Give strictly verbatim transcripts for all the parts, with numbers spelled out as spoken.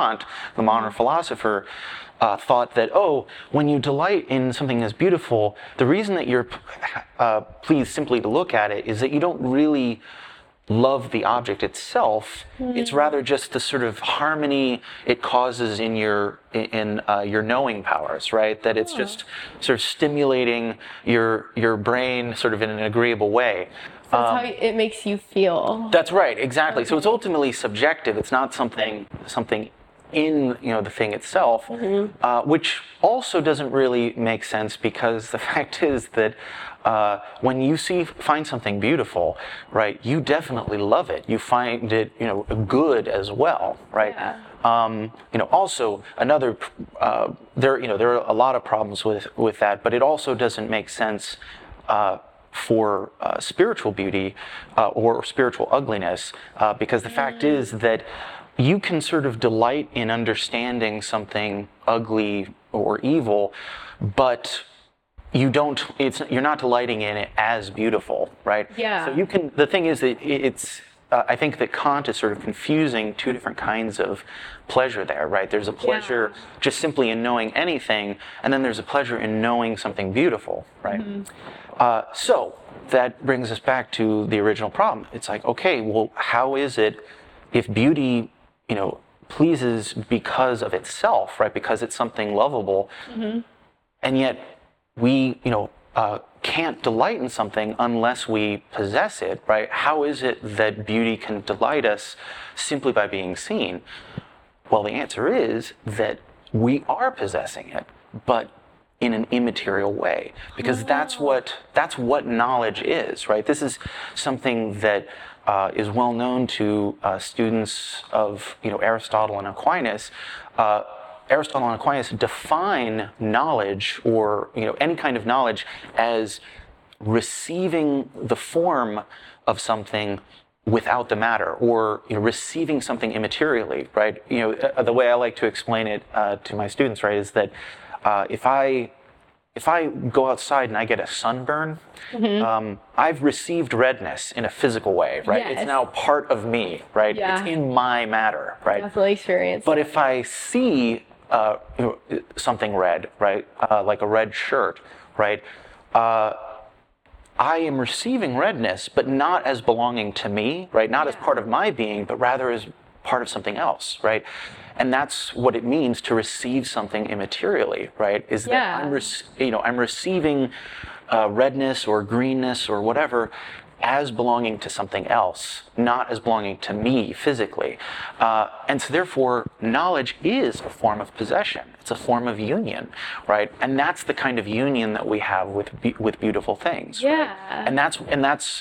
Kant, the modern philosopher, uh, thought that, oh, when you delight in something as beautiful, the reason that you're uh, pleased simply to look at it is that you don't really love the object itself. Mm. It's rather just the sort of harmony it causes in your in uh, your knowing powers, right? That it's oh. just sort of stimulating your your brain sort of in an agreeable way. So that's um, how it makes you feel. That's right, exactly. Okay. So it's ultimately subjective. It's not something something in you know the thing itself, mm-hmm. uh, which also doesn't really make sense, because the fact is that uh, when you see find something beautiful, right, you definitely love it. You find it you know good as well, right? Yeah. Um, you know, also another uh, there you know there are a lot of problems with with that, but it also doesn't make sense uh, for uh, spiritual beauty uh, or spiritual ugliness, uh, because the mm. fact is that you can sort of delight in understanding something ugly or evil, but you don't, it's, you're not delighting in it as beautiful, right? Yeah. So you can, the thing is that it's, uh, I think that Kant is sort of confusing two different kinds of pleasure there, right? There's a pleasure yeah. just simply in knowing anything, and then there's a pleasure in knowing something beautiful, right? Mm-hmm. Uh, so that brings us back to the original problem. It's like, okay, well, how is it if beauty, you know, pleases because of itself, right? Because it's something lovable, mm-hmm. and yet we, you know, uh, can't delight in something unless we possess it, right? How is it that beauty can delight us simply by being seen? Well, the answer is that we are possessing it, but in an immaterial way, because oh. that's what that's what knowledge is, right? This is something that uh, is well known to uh, students of you know Aristotle and Aquinas. Uh, Aristotle and Aquinas define knowledge, or you know any kind of knowledge, as receiving the form of something without the matter, or you know, receiving something immaterially, right? You know, uh, the way I like to explain it uh, to my students, right, is that uh, if I if I go outside and I get a sunburn, mm-hmm. um, I've received redness in a physical way, right? Yes. It's now part of me, right? Yeah. It's in my matter, right? Definitely experience. But if I see uh, you know, something red, right, uh, like a red shirt, right, uh, I am receiving redness, but not as belonging to me, right? Not yeah. as part of my being, but rather as part of something else, right? And that's what it means to receive something immaterially, right? Is yeah. that I'm, rec- you know, I'm receiving uh, redness or greenness or whatever as belonging to something else, not as belonging to me physically. Uh, and so therefore, knowledge is a form of possession. It's a form of union, right? And that's the kind of union that we have with be- with beautiful things. Yeah. Right? And that's and that's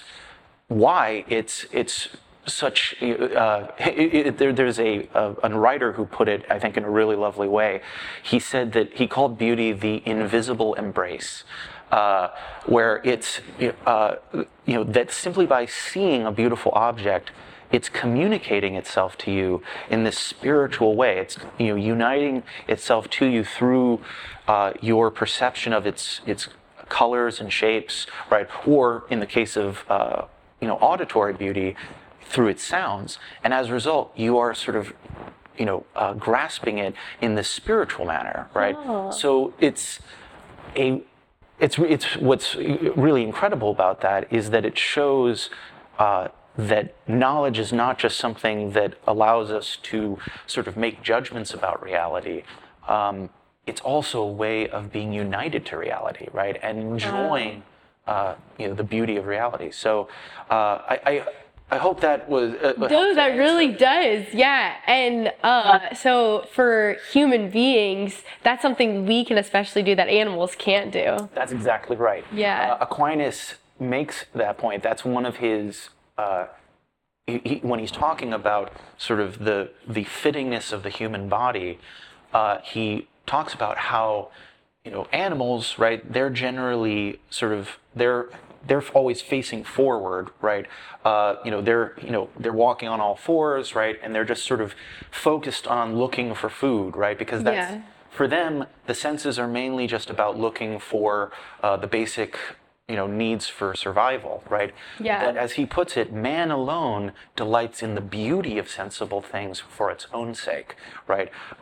why it's it's such. Uh, it, it, there, there's a, a a writer who put it, I think, in a really lovely way. He said that he called beauty the invisible embrace. Uh, where it's, uh, you know, that simply by seeing a beautiful object, it's communicating itself to you in this spiritual way. It's, you know, uniting itself to you through uh, your perception of its its colors and shapes, right? Or in the case of, uh, you know, auditory beauty, through its sounds. And as a result, you are sort of, you know, uh, grasping it in this spiritual manner, right? Oh. So it's a It's it's what's really incredible about that is that it shows uh, that knowledge is not just something that allows us to sort of make judgments about reality. Um, it's also a way of being united to reality, right, and enjoying uh, you know the beauty of reality. So uh, I. I I hope that was. Uh, no, that really does. Yeah. And uh, so for human beings, that's something we can especially do that animals can't do. That's exactly right. Yeah. Uh, Aquinas makes that point. That's one of his. Uh, he, he, when he's talking about sort of the the fittingness of the human body, uh, he talks about how, you know, animals, right? They're generally sort of they're. They're always facing forward, right? Uh, you know, they're you know they're walking on all fours, right? And they're just sort of focused on looking for food, right? Because that's yeah. for them, the senses are mainly just about looking for uh, the basic you know, needs for survival, right? Yeah. But as he puts it, man alone delights in the beauty of sensible things for its own sake, right?